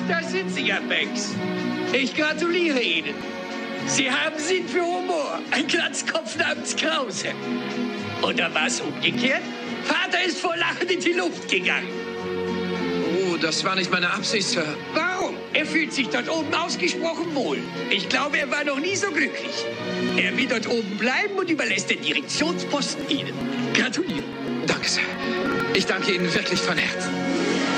Da sind Sie ja, Banks. Ich gratuliere Ihnen. Sie haben Sinn für Humor. Ein Glatzkopf namens Krause. Oder war es umgekehrt? Vater ist vor Lachen in die Luft gegangen. Oh, das war nicht meine Absicht, Sir. Warum? Er fühlt sich dort oben ausgesprochen wohl. Ich glaube, er war noch nie so glücklich. Er will dort oben bleiben und überlässt den Direktionsposten Ihnen. Gratuliere. Danke, Sir. Ich danke Ihnen wirklich von Herzen.